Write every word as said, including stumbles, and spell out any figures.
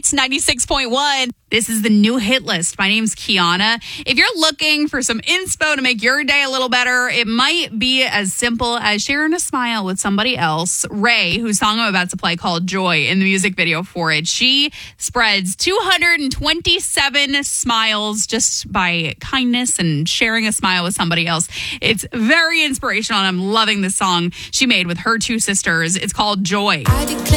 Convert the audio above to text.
Hits ninety-six point one. This is the new hit list. My name's Kiana. If you're looking for some inspo to make your day a little better, it might be as simple as sharing a smile with somebody else. Ray, whose song I'm about to play called Joy in the music video for it, she spreads two hundred twenty-seven smiles just by kindness and sharing a smile with somebody else. It's very inspirational, and I'm loving this song she made with her two sisters. It's called Joy. I declare